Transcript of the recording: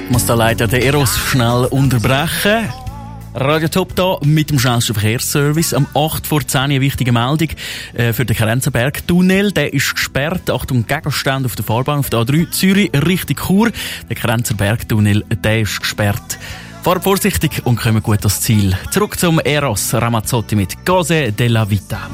Muss da leider den Eros schnell unterbrechen. Radio Top da mit dem schnellsten Verkehrsservice. Am 8 vor 10 eine wichtige Meldung für den Krenzerberg-Tunnel. Der ist gesperrt. Achtung, Gegenstände auf der Fahrbahn auf der A3 Zürich Richtung Chur. Der Krenzerberg-Tunnel, der ist gesperrt. Fahrt vorsichtig und kommt gut ans Ziel. Zurück zum Eros Ramazzotti mit Cose della Vita.